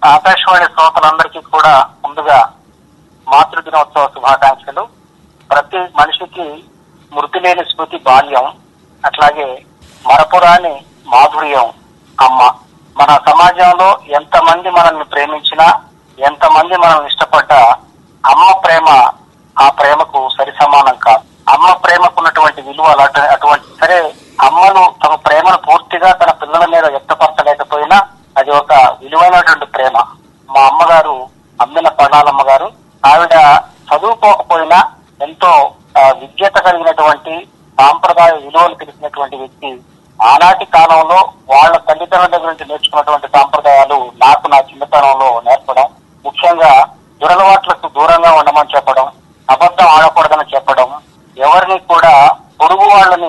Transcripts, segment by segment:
ఆకాశవాణి శ్రోతలందరికీ కూడా ముందుగా మాతృదినోత్సవ శుభాకాంక్షలు. ప్రతి మనిషికి మృతి లేని స్మృతి బాల్యం, అట్లాగే మరపురాని మాధుర్యం అమ్మ. మన సమాజంలో ఎంతమంది మనల్ని ప్రేమించినా, ఎంతమంది మనం ఇష్టపడ్డా అమ్మ ప్రేమ ఆ ప్రేమకు సరి సమానం కాదు. అమ్మ ప్రేమకు ఉన్నటువంటి విలువ అటువంటి. సరే, అమ్మలు తమ ప్రేమను పూర్తిగా తన పిల్లల మీద వ్యక్తపరచలేకపోయినా అది ఒక విలువైనటువంటి ప్రేమ. మా అమ్మగారు అమ్మిన పడాలమ్మ గారు, ఆవిడ చదువుకోకపోయినా ఎంతో విద్యత కలిగినటువంటి సాంప్రదాయ విలువలు తెలిసినటువంటి వ్యక్తి. ఆనాటి కాలంలో వాళ్ళ తల్లిదండ్రుల దగ్గర నుంచి నేర్చుకున్నటువంటి సాంప్రదాయాలు నాకు నా చిన్నతనంలో నేర్పడం, ముఖ్యంగా దురలవాట్లకు దూరంగా ఉండమని చెప్పడం, అబద్ధం ఆడకూడదని చెప్పడం, ఎవరిని కూడా పొరుగు వాళ్ళని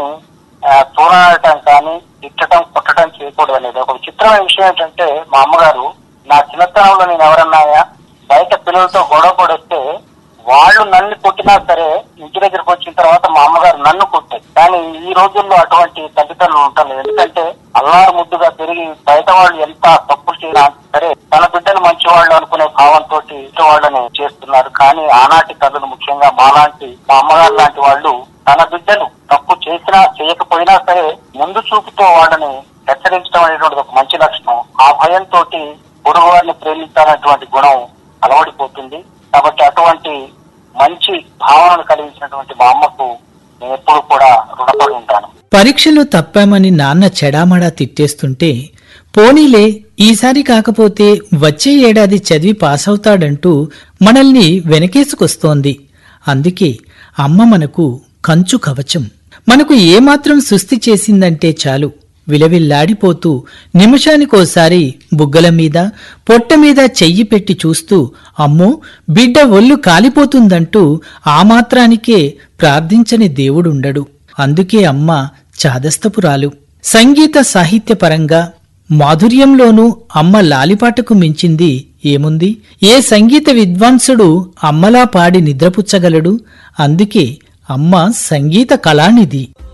చూడటం కానీ తిట్టడం కొట్టడం చేయకూడదు అనేది. ఒక విచిత్రమైన విషయం ఏంటంటే, మా అమ్మగారు నా చిన్నతనంలో నేను ఎవరన్నా బయట పిల్లలతో గొడవ పడొస్తే వాళ్ళు నన్ను కొట్టినా సరే ఇంటి దగ్గరకు వచ్చిన తర్వాత మా అమ్మగారు నన్ను కొట్టేది. కానీ ఈ రోజుల్లో అటువంటి తల్లిదండ్రులు ఉంటారు. ఎందుకంటే అల్లారు ముద్దుగా పెరిగి బయట వాళ్ళు ఎంత తప్పులు చేసినా సరే తన బిడ్డలు మంచి వాళ్ళు అనుకునే భావంతో ఇంటి వాళ్ళని చేస్తున్నారు. కానీ ఆనాటి తల్లులు, ముఖ్యంగా మాలాంటి మా అమ్మగారు లాంటి వాళ్ళు, తన బిడ్డలు తప్పు చేసినా చేయకపోయినా సరే ముందు చూపుతో వాళ్ళని హెచ్చరించడం అనేటువంటి ఒక మంచి లక్షణం. ఆ భయంతో పొరుగు వారిని ప్రేమించాలనేటువంటి గుణం అలవడిపోతుంది. కాబట్టి అటువంటి మంచి భావనను కలిగించినటువంటి మా అమ్మకు నేను ఎప్పుడు కూడా రుణపడి ఉంటాను. పరీక్షలు తప్పామని నాన్న చెడామడా తిట్టేస్తుంటే, పోనీలే ఈసారి కాకపోతే వచ్చే ఏడాది చదివి పాసవుతాడంటూ మనల్ని వెనకేసుకొస్తోంది. అందుకే అమ్మ మనకు కంచు కవచం. మనకు ఏమాత్రం సుస్థి చేసిందంటే చాలు, విలవిల్లాడిపోతూ నిమిషానికోసారి బుగ్గల మీద పొట్ట మీద చెయ్యి పెట్టి చూస్తూ అమ్మో బిడ్డ ఒళ్ళు కాలిపోతుందంటూ ఆ మాత్రానికే ప్రార్థించని దేవుడుండడు. అందుకే అమ్మ చాదస్తపురాలు. సంగీత సాహిత్యపరంగా మాధుర్యంలోనూ అమ్మ లాలిపాటకు మించింది ఏముంది? ఏ సంగీత విద్వాంసుడు అమ్మలా పాడి నిద్రపుచ్చగలడు? అందుకే అమ్మ సంగీత కళానిధి.